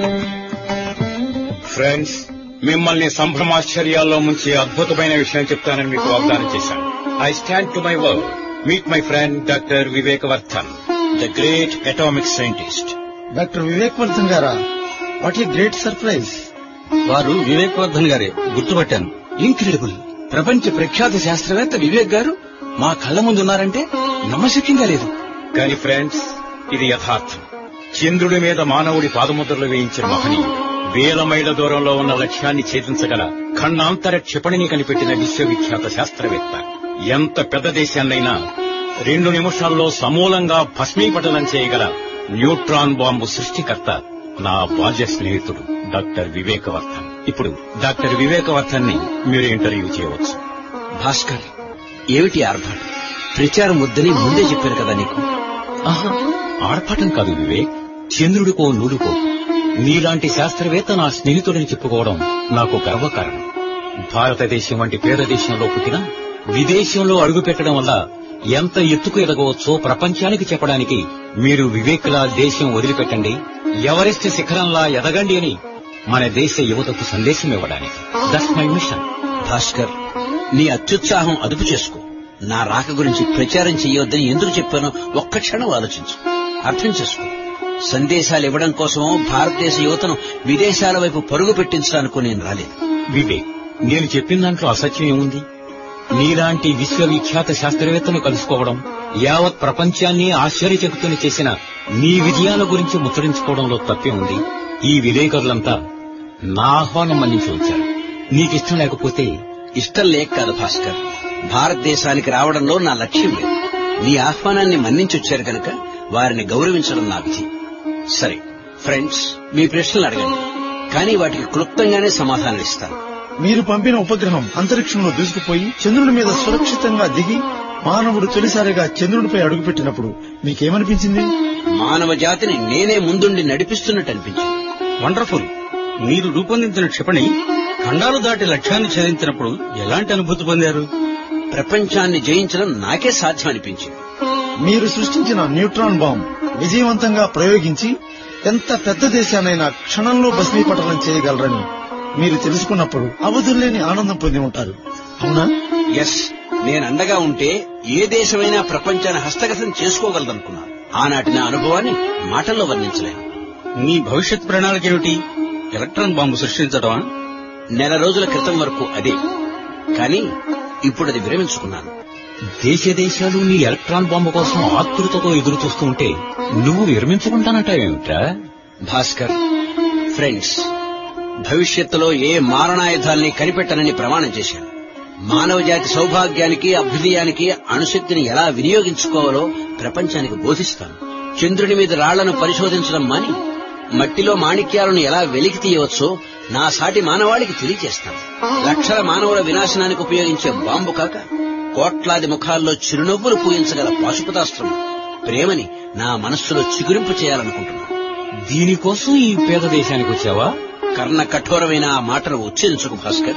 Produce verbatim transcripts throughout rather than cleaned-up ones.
Friends, మిమ్మల్ని సంభ్రమాశ్చర్యాల్లో ముంచి అద్భుతమైన విషయం చెప్తానని మీకు వాగ్దానం చేశాను. I stand to my word. Meet my friend doctor Vivek Vardhan, the great atomic scientist. Doctor Vivek Vardhan గారా? What a great surprise. వారు వివేక్ వర్ధన్ గారే, గుర్తుపట్టాను. ఇంక్రెడిబుల్. ప్రపంచ ప్రఖ్యాత శాస్త్రవేత్త వివేక్ గారు మా కళ్ల ముందున్నారంటే నమ్మశక్యంగా లేదు. కానీ ఫ్రెండ్స్, ఇది యథార్థం. చంద్రుడి మీద మానవుడి పాదముద్రలు వేయించిన మహనీయుడు, వేల మైళ్ల దూరంలో ఉన్న లక్ష్యాన్ని ఛేదించగల ఖండాంతర క్షిపణిని కనిపెట్టిన విశ్వవిఖ్యాత శాస్త్రవేత్త. ఎంత పెద్ద దేశాన్నైనా రెండు నిమిషాల్లో సమూలంగా భస్మీపటనం చేయగల న్యూట్రాన్ బాంబు సృష్టికర్త నా బాల్య స్నేహితుడు డాక్టర్ వివేక్ వర్ధన్. ఇప్పుడు డాక్టర్ వివేక్ వర్ధన్ ని మీరు ఇంటర్వ్యూ చేయవచ్చు. భాస్కర్, ఏమిటి ఆర్భాటం? ప్రచారం వద్దని ముందే చెప్పారు కదా నీకు. ఆహా, ఆర్భాటం కాదు వివేక్, చంద్రుడికో నూలుకో నీలాంటి శాస్త్రవేత్త నా స్నేహితుడిని చెప్పుకోవడం నాకు గర్వకారణం. భారతదేశం వంటి పేద దేశంలో పుట్టిన విదేశంలో అడుగుపెట్టడం వల్ల ఎంత ఎత్తుకు ఎదగవచ్చో ప్రపంచానికి చెప్పడానికి మీరు వివేక్లా దేశం వదిలిపెట్టండి, ఎవరెస్ట్ శిఖరంలా ఎదగండి అని మన దేశ యువతకు సందేశం ఇవ్వడానికి. That's my mission. భాస్కర్, నీ అత్యుత్సాహం అదుపు చేసుకో. నా రాక గురించి ప్రచారం చెయ్యొద్దని ఎందుకు చెప్పానో ఒక్క క్షణం ఆలోచించు, అర్థం చేసుకో. సందేశాలు ఇవ్వడం కోసమో భారతదేశ యువతను విదేశాల వైపు పరుగు పెట్టించడానికో నేను రాలేదు. వివేక్, నేను చెప్పిన దాంట్లో అసత్యం ఏముంది? నీలాంటి విశ్వవిఖ్యాత శాస్త్రవేత్తను కలుసుకోవడం, యావత్ ప్రపంచాన్ని ఆశ్చర్యచకితుని చేసిన నీ విజయాల గురించి ముచ్చరించుకోవడంలో తప్పే ఉంది. ఈ విలేకరులంతా నా ఆహ్వానం మన్నించి వచ్చారు. నీకిష్టం లేకపోతే? ఇష్టం లేక కాదు భాస్కర్, భారతదేశానికి రావడంలో నా లక్ష్యం లేదు. నీ ఆహ్వానాన్ని మన్నించొచ్చారు కనుక వారిని గౌరవించడం నా విధి. సరే ఫ్రెండ్స్, మీ ప్రశ్నలు అడగండి, కానీ వాటికి క్లుప్తంగానే సమాధానం ఇస్తాను. మీరు పంపిన ఉపగ్రహం అంతరిక్షంలో దూసుకుపోయి చంద్రుడి మీద సురక్షితంగా దిగి మానవుడు తొలిసారిగా చంద్రుడిపై అడుగుపెట్టినప్పుడు మీకేమనిపించింది? మానవ జాతిని నేనే ముందుండి నడిపిస్తున్నట్టు అనిపించింది. వండర్ఫుల్. మీరు రూపొందించిన క్షిపణి ఖండాలు దాటి లక్ష్యాన్ని ఛేదించినప్పుడు ఎలాంటి అనుభూతి పొందారు? ప్రపంచాన్ని జయించడం నాకే సాధ్యం అనిపించింది. మీరు సృష్టించిన న్యూట్రాన్ బాంబ్ విజయవంతంగా ప్రయోగించి ఎంత పెద్ద దేశానైనా క్షణంలో భస్మీపటనం చేయగలరని మీరు తెలుసుకున్నప్పుడు అవధుల్లేని ఆనందం పొంది ఉంటారు, అవునా? ఎస్, నేను అండగా ఉంటే ఏ దేశమైనా ప్రపంచాన్ని హస్తగతం చేసుకోగలదనుకున్నాను. ఆనాటి నా అనుభవాన్ని మాటల్లో వర్ణించలేను. మీ భవిష్యత్ ప్రణాళిక ఏమిటి? Electron bomb సృష్టించడమా? నెల రోజుల క్రితం వరకు అదే, కానీ ఇప్పుడు అది విరమించుకున్నాను. దేశ దేశాలు నీ ఎలక్ట్రాన్ బాంబు కోసం ఆతృతతో ఎదురు చూస్తూ ఉంటే నువ్వు విరమించుకుంటానంటావేమిట్రా? భాస్కర్, ఫ్రెండ్స్, భవిష్యత్తులో ఏ మారణాయుధాల్ని కనిపెట్టనని ప్రమాణం చేశాను. మానవ జాతి సౌభాగ్యానికి అభ్యుదయానికి అణుశక్తిని ఎలా వినియోగించుకోవాలో ప్రపంచానికి బోధిస్తాను. చంద్రుడి మీద రాళ్లను పరిశోధించడం మాని మట్టిలో మాణిక్యాలను ఎలా వెలికి తీయవచ్చో నా సాటి మానవాళికి తెలియజేస్తాను. లక్షల మానవుల వినాశనానికి ఉపయోగించే బాంబు కాక కోట్లాది ముఖాల్లో చిరునవ్వులు పూయించగల పాశుపతాస్త్రం ప్రేమని నా మనస్సులో చిగురింపు చేయాలనుకుంటున్నాను. దీనికోసం ఈ పేద దేశానికి వచ్చావా? కర్ణ కఠోరమైన ఆ మాటను ఉచ్చరించుకు భాస్కర్.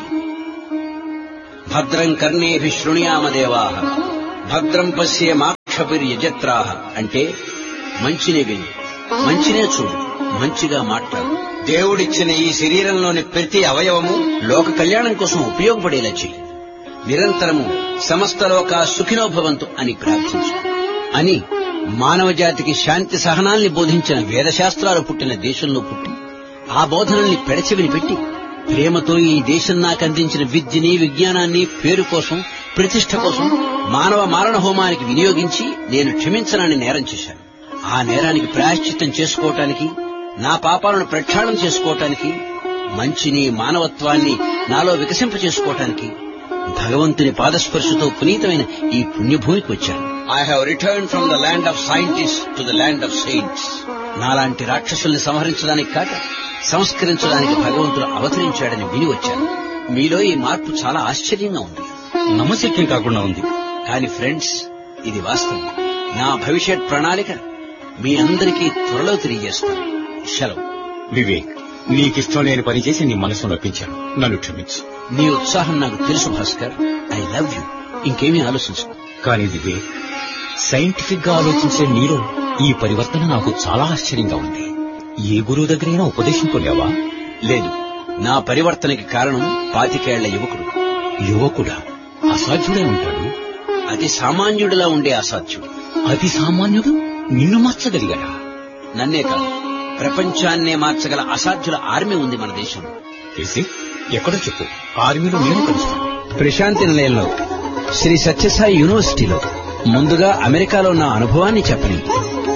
భద్రం కర్ణేభి శృణుయామదేవాః భద్రం పశ్యేమాక్షభిర్యజత్రాః అంటే మంచినే విని, మంచినే చూడు, మంచిగా మాట్లాడు. దేవుడిచ్చిన ఈ శరీరంలోని ప్రతి అవయవము లోక కళ్యాణం కోసం ఉపయోగపడేలా చెయ్యి. నిరంతరము సమస్త లోక సుఖినోభవంతు అని ప్రార్థించు అని మానవ జాతికి శాంతి సహనాల్ని బోధించిన వేదశాస్త్రాలు పుట్టిన దేశంలో పుట్టి ఆ బోధనల్ని పెడచెవిని పెట్టి ప్రేమతో ఈ దేశం నాకు అందించిన విద్యని, విజ్ఞానాన్ని పేరు కోసం, ప్రతిష్ట కోసం మానవ మారణ హోమానికి వినియోగించి నేను క్షమించనని నేరం చేశాను. ఆ నేరానికి ప్రాయశ్చిత్తం చేసుకోవటానికి, నా పాపాలను ప్రక్షాళన చేసుకోవటానికి, మంచిని, మానవత్వాన్ని నాలో వికసింప చేసుకోవటానికి భగవంతుని పాదస్పర్శతో పునీతమైన ఈ పుణ్యభూమికి వచ్చాను. I have return from the land of scientist to the land of saints. నాలాంటి రాక్షసుల్ని సంహరించడానికి కాక సంస్కరించడానికి భగవంతుడు అవతరించాడని విని వచ్చాను. మీలో ఈ మార్పు చాలా ఆశ్చర్యంగా ఉంది, నమ్మశక్యం కాకుండా ఉంది. కానీ ఫ్రెండ్స్, ఇది వాస్తవం. నా భవిష్యత్ ప్రణాళిక మీ అందరికీ త్వరలో తెలియజేస్తాను. సెలవు. వివేక్, నీకిష్టం లేని పని చేసి నీ మనసు నొప్పించాను, నన్ను క్షమించు. నీ ఉత్సాహం నాకు తెలుసు భాస్కర్. I love you. ఇంకేమీ ఆలోచించు. కానీ వివేక్, సైంటిఫిక్ గా ఆలోచించే నీలో ఈ పరివర్తన నాకు చాలా ఆశ్చర్యంగా ఉంది. ఏ గురువు దగ్గరైనా ఉపదేశం పొందావా? లేదు, నా పరివర్తనకి కారణం పాతికేళ్ల యువకుడు. యువకుడా? అసాధ్యుడే ఉంటాడు. అతి సామాన్యుడిలా ఉండే అసాధ్యుడు. అతి సామాన్యుడు నిన్ను మార్చగలిగాడా? నన్నే కాదు, ప్రపంచాన్నే మార్చగల అసాధ్యుల ఆర్మీ ఉంది మన దేశంలో. తెలిసి ఎక్కడో చెప్పు, ఆర్మీలో నేను కలుస్తాను. ప్రశాంతి నిలయంలో, శ్రీ సత్యసాయి యూనివర్సిటీలో. ముందుగా అమెరికాలో నా అనుభవాన్ని చెప్పని.